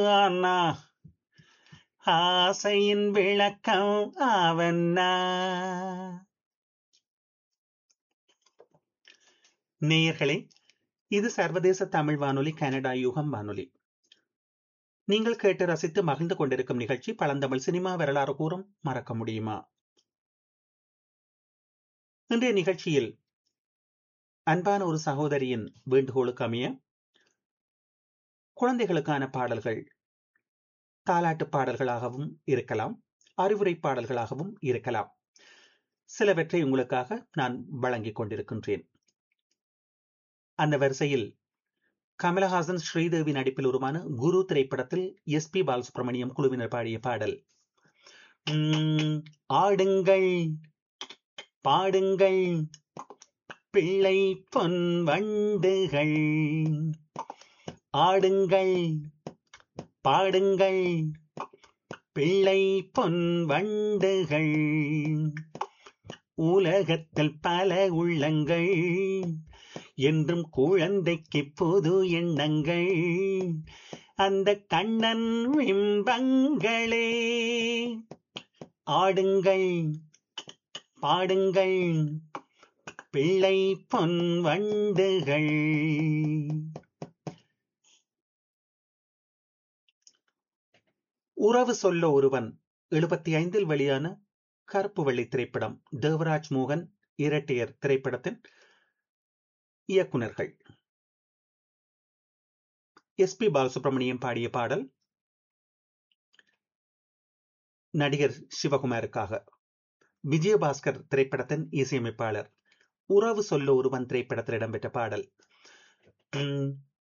ஆனா ஆசையின் விளக்கம் அவன்னா. நேயர்களே, இது சர்வதேச தமிழ் வானொலி, கனடா யுகம் வானொலி. நீங்கள் கேட்டு ரசித்து மகிழ்ந்து கொண்டிருக்கும் நிகழ்ச்சி பழந்தமிழ் சினிமா வரலாறு கூறும் மறக்க முடியுமா. இன்றைய நிகழ்ச்சியில் அன்பான ஒரு சகோதரியின் வேண்டுகோளுக்கு அமைய குழந்தைகளுக்கான பாடல்கள் தாலாட்டு பாடல்களாகவும் இருக்கலாம், அறிவுரை பாடல்களாகவும் இருக்கலாம். சிலவற்றை உங்களுக்காக நான் வழங்கிக் கொண்டிருக்கின்றேன். அந்த வரிசையில் கமலஹாசன் ஸ்ரீதேவி நடிப்பில் உருவான குரு திரைப்படத்தில் SP பாலசுப்ரமணியம் குழுவினர் பாடிய பாடல். ஆடுங்கள் பாடுங்கள் பிள்ளை பொன் வண்டுகள், ஆடுங்கள் பாடுங்கள் பிள்ளை பொன் வண்டுகள், உலகத்தில் பல உள்ளங்கள் என்றும் குழந்தைக்கு புது எண்ணங்கள், அந்த கண்ணன் பிம்பங்களே. ஆடுங்கள் பாடுங்கள் பிள்ளை பொன் வண்டுகள். உறவு சொல்ல ஒருவன் 75 வெளியான கருப்பு வெள்ளி திரைப்படம். தேவராஜ் மோகன் இரட்டையர் திரைப்படத்தின் இயக்குனர்கள். SP பாலசுப்ரமணியம் பாடிய பாடல் நடிகர் சிவகுமாருக்காக. விஜயபாஸ்கர் திரைப்படத்தின் இசையமைப்பாளர். உறவு சொல்ல ஒருவன் திரைப்படத்தில் இடம்பெற்ற பாடல்.